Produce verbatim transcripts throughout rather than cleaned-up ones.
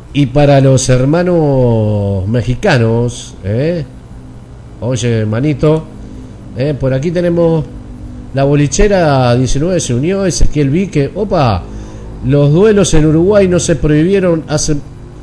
Y para los hermanos mexicanos, ¿eh? Oye, manito, ¿eh? Por aquí tenemos la bolichera diecinueve se unió, Ezequiel Vique. Opa, los duelos en Uruguay no se prohibieron hace...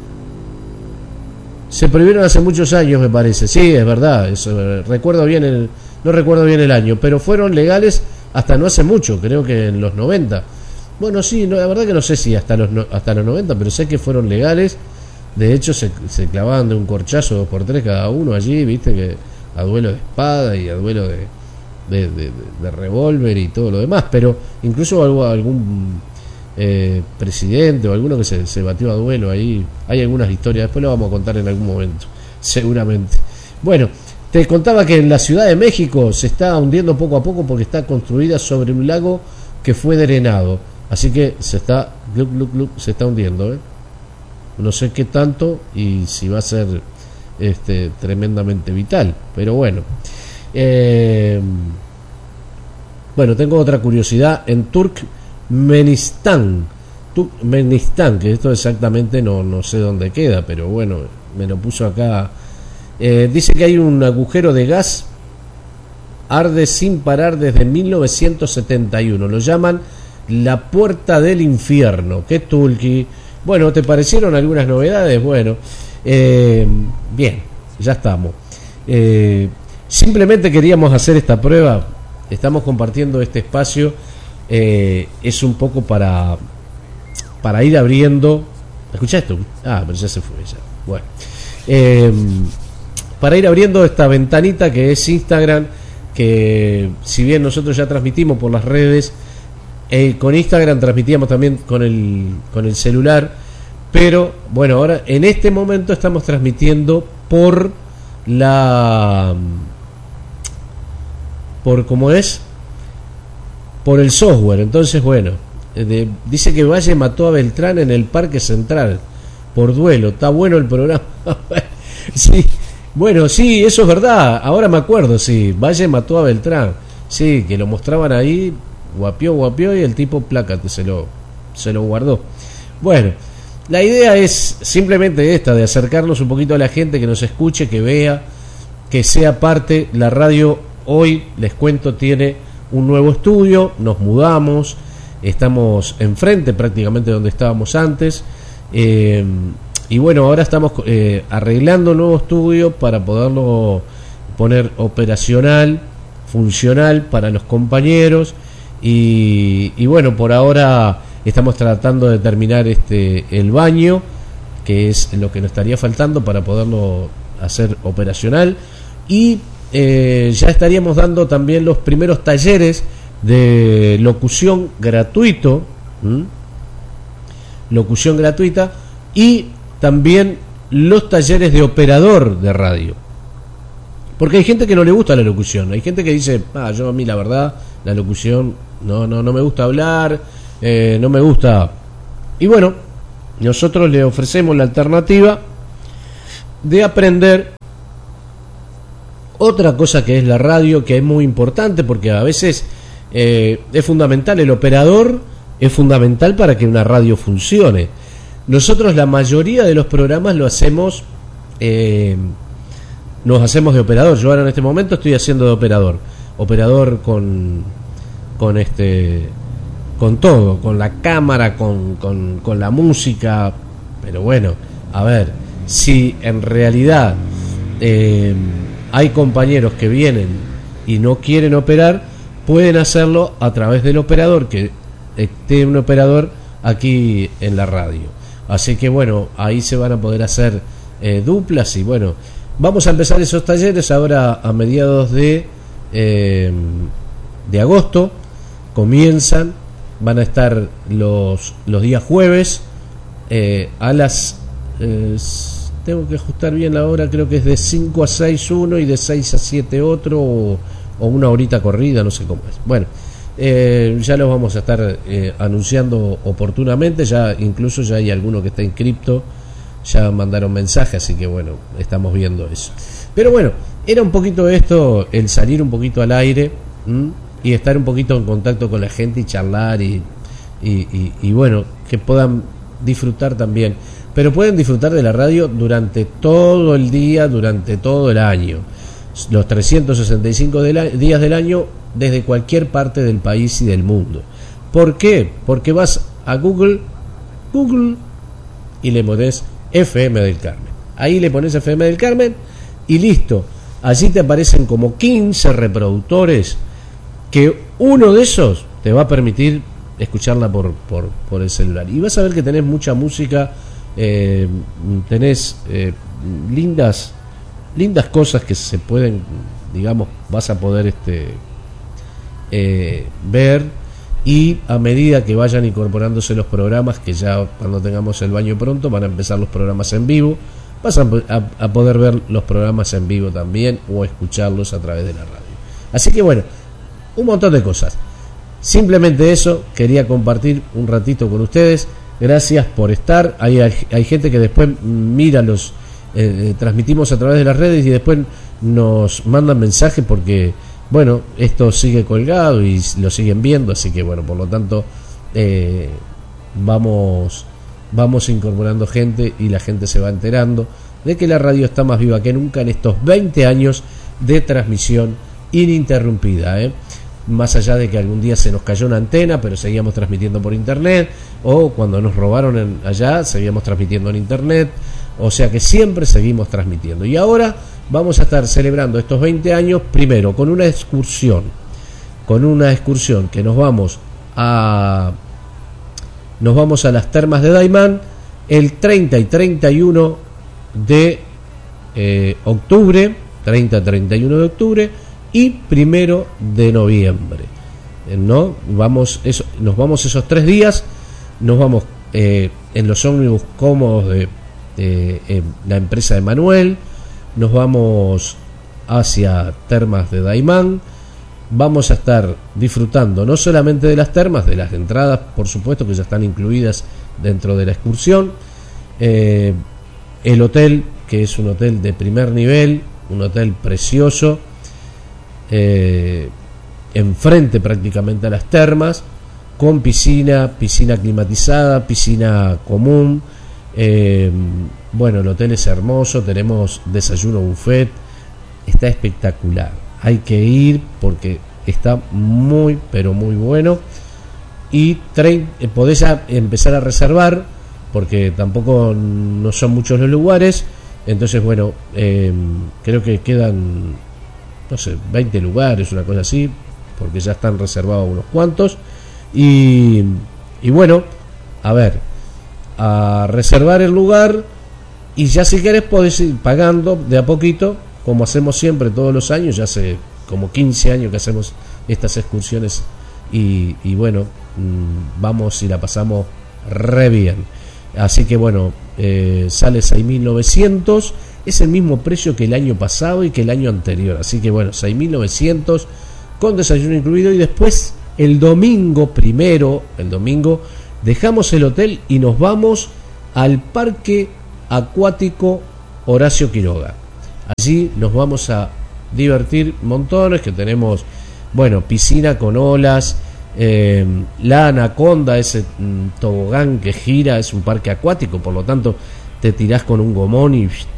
Se prohibieron hace muchos años, me parece. Sí, es verdad, eso, recuerdo bien el, no recuerdo bien el año, pero fueron legales hasta no hace mucho, creo que en los noventa. Bueno, sí, no, la verdad que no sé si hasta los hasta los noventa, pero sé que fueron legales. De hecho, se, se clavaban de un corchazo dos por tres cada uno allí, viste, que a duelo de espada y a duelo de de, de, de, de revólver y todo lo demás. Pero incluso algo, algún eh, presidente o alguno que se, se batió a duelo ahí. Hay algunas historias, después lo vamos a contar en algún momento, seguramente. Bueno, te contaba que en la Ciudad de México se está hundiendo poco a poco porque está construida sobre un lago que fue drenado. Así que se está glup, glup, glup, se está hundiendo, ¿eh? No sé qué tanto y si va a ser este tremendamente vital, pero bueno. Eh, bueno, tengo otra curiosidad. En Turkmenistán, Turkmenistán, que esto exactamente no, no sé dónde queda, pero bueno, me lo puso acá. Eh, dice que hay un agujero de gas, arde sin parar desde mil novecientos setenta y uno. Lo llaman la puerta del infierno. ¿Qué tulki? Bueno, ¿te parecieron algunas novedades? Bueno, eh, bien, ya estamos. Eh, simplemente queríamos hacer esta prueba. Estamos compartiendo este espacio. Eh, es un poco para para ir abriendo. ¿Escuchás esto? Ah, pero ya se fue ya. Bueno, eh, para ir abriendo esta ventanita que es Instagram, que si bien nosotros ya transmitimos por las redes, Eh, con Instagram transmitíamos también con el con el celular, pero bueno, ahora en este momento estamos transmitiendo por la por cómo es por el software. Entonces, bueno, de, dice que Valle mató a Beltrán en el Parque Central por duelo. Está bueno el programa. Sí, bueno, sí, eso es verdad. Ahora me acuerdo, sí, Valle mató a Beltrán. Sí, que lo mostraban ahí. Guapió, guapió y el tipo plácate, se lo, se lo guardó. Bueno, la idea es simplemente esta, de acercarnos un poquito a la gente, que nos escuche, que vea, que sea parte. La radio hoy, les cuento, tiene un nuevo estudio, nos mudamos, estamos enfrente prácticamente donde estábamos antes, eh, y bueno, ahora estamos eh, arreglando un nuevo estudio para poderlo poner operacional, funcional para los compañeros. Y, y bueno, por ahora estamos tratando de terminar este el baño, que es lo que nos estaría faltando para poderlo hacer operacional. Y eh, ya estaríamos dando también los primeros talleres de locución gratuito, ¿m? locución gratuita, y también los talleres de operador de radio. Porque hay gente que no le gusta la locución, hay gente que dice, ah, yo a mí la verdad, la locución no no no me gusta hablar, eh, no me gusta. Y bueno, nosotros le ofrecemos la alternativa de aprender otra cosa que es la radio, que es muy importante, porque a veces eh, es fundamental, el operador es fundamental para que una radio funcione. Nosotros la mayoría de los programas lo hacemos, eh, nos hacemos de operador. Yo ahora en este momento estoy haciendo de operador, operador con con este con todo, con la cámara, con, con, con la música. Pero bueno, a ver, si en realidad eh, hay compañeros que vienen y no quieren operar, pueden hacerlo a través del operador, que esté un operador aquí en la radio. Así que bueno, ahí se van a poder hacer eh, duplas. Y bueno, vamos a empezar esos talleres ahora a mediados de eh, de agosto. Comienzan, van a estar los los días jueves eh, a las eh, tengo que ajustar bien la hora, creo que es de cinco a seis uno y de seis a siete otro, o, o una horita corrida, no sé cómo es. Bueno, eh, ya los vamos a estar eh, anunciando oportunamente. Ya incluso ya hay alguno que está inscripto, ya mandaron mensaje, así que bueno, estamos viendo eso. Pero bueno, era un poquito esto, el salir un poquito al aire, ¿m? Y estar un poquito en contacto con la gente y charlar y, y, y, y bueno, que puedan disfrutar también, pero pueden disfrutar de la radio durante todo el día, durante todo el año, los trescientos sesenta y cinco de la, días del año, desde cualquier parte del país y del mundo. ¿Por qué? Porque vas a Google, Google, y le pones F M del Carmen. Ahí le pones F M del Carmen y listo. Allí te aparecen como quince reproductores, que uno de esos te va a permitir escucharla por, por, por el celular. Y vas a ver que tenés mucha música, eh, tenés eh, lindas, lindas cosas que se pueden, digamos, vas a poder este, eh, ver. Y a medida que vayan incorporándose los programas, que ya cuando tengamos el baño pronto van a empezar los programas en vivo, vas a, a, a poder ver los programas en vivo también o escucharlos a través de la radio. Así que bueno, un montón de cosas. Simplemente eso, quería compartir un ratito con ustedes. Gracias por estar. Hay, hay, hay gente que después mira los, eh, transmitimos a través de las redes y después nos mandan mensajes porque, bueno, esto sigue colgado y lo siguen viendo, así que bueno, por lo tanto eh, vamos vamos incorporando gente y la gente se va enterando de que la radio está más viva que nunca en estos veinte años de transmisión ininterrumpida, ¿eh? Más allá de que algún día se nos cayó una antena, pero seguíamos transmitiendo por internet, o cuando nos robaron en, allá, seguíamos transmitiendo en internet, o sea que siempre seguimos transmitiendo. Y ahora vamos a estar celebrando estos veinte años, primero con una excursión, con una excursión que nos vamos a nos vamos a las termas de Daymán el treinta y treinta y uno de eh, octubre, treinta y treinta y uno de octubre y primero de noviembre, ¿no? Vamos eso, nos vamos esos tres días, nos vamos eh, en los ómnibus cómodos de eh, eh, la empresa de Manuel, nos vamos hacia termas de Daymán, vamos a estar disfrutando no solamente de las termas, de las entradas, por supuesto que ya están incluidas dentro de la excursión, eh, el hotel, que es un hotel de primer nivel, un hotel precioso, eh, enfrente prácticamente a las termas, con piscina, piscina climatizada, piscina común, eh, bueno, el hotel es hermoso, tenemos desayuno buffet, está espectacular, hay que ir porque está muy pero muy bueno y tre- podés ya empezar a reservar porque tampoco no son muchos los lugares, entonces bueno, eh, creo que quedan, no sé, veinte lugares, una cosa así, porque ya están reservados unos cuantos y, y bueno, a ver, a reservar el lugar y ya si querés podés ir pagando de a poquito, como hacemos siempre todos los años, ya hace como quince años que hacemos estas excursiones y, y bueno, mmm, vamos y la pasamos re bien. Así que bueno, eh, sale seis mil novecientos, es el mismo precio que el año pasado y que el año anterior, así que bueno, seis mil novecientos con desayuno incluido y después el domingo primero, el domingo dejamos el hotel y nos vamos al parque acuático Horacio Quiroga. Allí nos vamos a divertir montones, que tenemos, bueno, piscina con olas, eh, la Anaconda, ese mm, tobogán que gira, es un parque acuático, por lo tanto te tirás con un gomón y psh,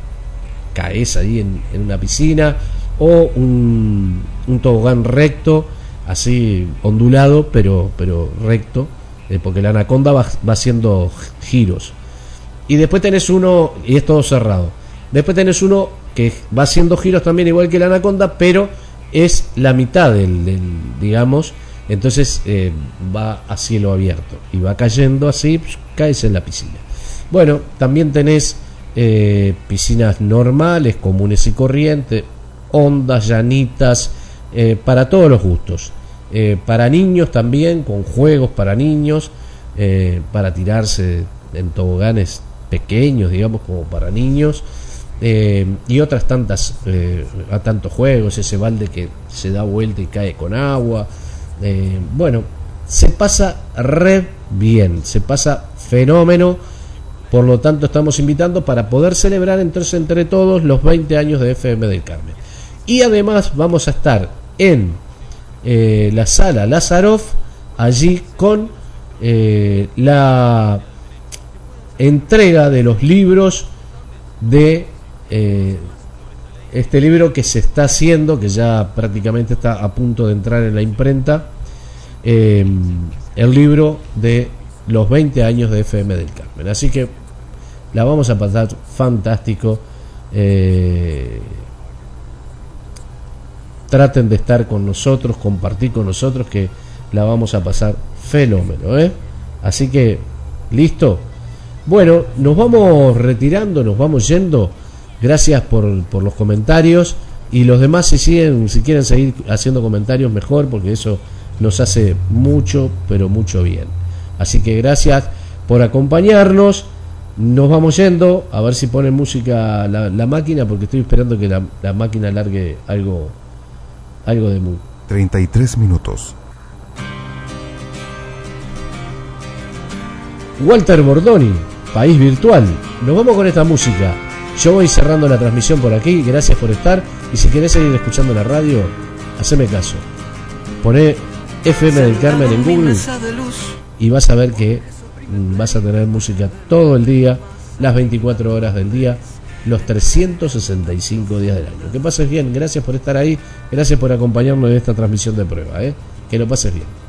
caes ahí en, en una piscina, o un, un tobogán recto, así ondulado, pero, pero recto, eh, porque la Anaconda va, va haciendo giros. Y después tenés uno, y es todo cerrado, después tenés uno que va haciendo giros también igual que la Anaconda, pero es la mitad del, del digamos, entonces eh, va a cielo abierto y va cayendo así, pues, caes en la piscina. Bueno, también tenés eh, piscinas normales, comunes y corrientes, hondas, llanitas, eh, para todos los gustos, eh, para niños también, con juegos para niños, eh, para tirarse en toboganes pequeños, digamos, como para niños, eh, y otras tantas, eh, a tantos juegos, ese balde que se da vuelta y cae con agua, eh, bueno, se pasa re bien, se pasa fenómeno, por lo tanto estamos invitando para poder celebrar entonces entre todos los veinte años de F M del Carmen. Y además vamos a estar en eh, la sala Lazaroff, allí con eh, la entrega de los libros de eh, este libro que se está haciendo, que ya prácticamente está a punto de entrar en la imprenta, eh, el libro de los veinte años de F M del Carmen. Así que la vamos a pasar fantástico. Eh, traten de estar con nosotros, compartir con nosotros, que la vamos a pasar fenómeno, ¿eh? Así que, ¿listo? Bueno, nos vamos retirando, nos vamos yendo. Gracias por, por los comentarios. Y los demás, si siguen, si quieren seguir haciendo comentarios, mejor, porque eso nos hace mucho, pero mucho bien. Así que gracias por acompañarnos. Nos vamos yendo. A ver si pone música la, la máquina, porque estoy esperando que la, la máquina largue algo, algo de muy. treinta y tres minutos. Walter Bordoni, País Virtual. Nos vamos con esta música. Yo voy cerrando la transmisión por aquí. Gracias por estar. Y si querés seguir escuchando la radio, haceme caso. Poné F M del Carmen en Google y vas a ver que vas a tener música todo el día, las veinticuatro horas del día, los trescientos sesenta y cinco días del año. Que pases bien. Gracias por estar ahí. Gracias por acompañarnos en esta transmisión de prueba, ¿eh? Que lo pases bien.